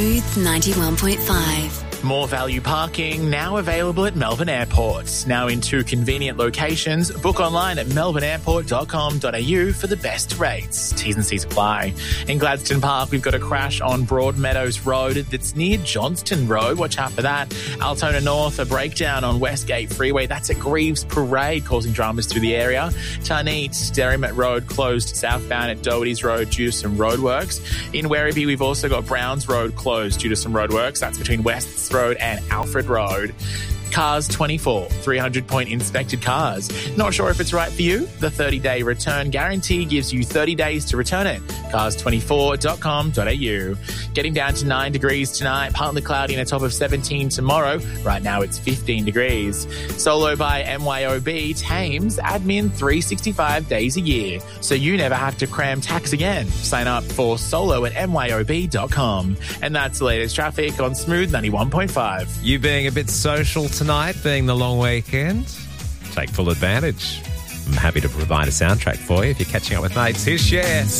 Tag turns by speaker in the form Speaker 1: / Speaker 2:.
Speaker 1: Booth 91.5.
Speaker 2: More value parking now available at Melbourne Airport. Now in 2 convenient locations. Book online at melbourneairport.com.au for the best rates. T's and C's apply. In Gladstone Park, we've got a crash on Broadmeadows Road that's near Johnston Road. Watch out for that. Altona North, a breakdown on Westgate Freeway. That's at Greaves Parade, causing dramas through the area. Tarneet, Derrimut Road closed southbound at Doherty's Road due to some roadworks. In Werribee, we've also got Browns Road closed due to some roadworks. That's between Wests Road and Alfred Road. Cars 24, 300-point inspected cars. Not sure if it's right for you? The 30-day return guarantee gives you 30 days to return it. Cars24.com.au. Getting down to 9 degrees tonight, partly cloudy and a top of 17 tomorrow. Right now it's 15 degrees. Solo by MYOB, Thames, admin 365 days a year. So you never have to cram tax again. Sign up for solo at myob.com. And that's the latest traffic on Smooth 91.5.
Speaker 3: You being a bit social tonight, being the long weekend, take full advantage. I'm happy to provide a soundtrack for you if you're catching up with mates. Here's Cher.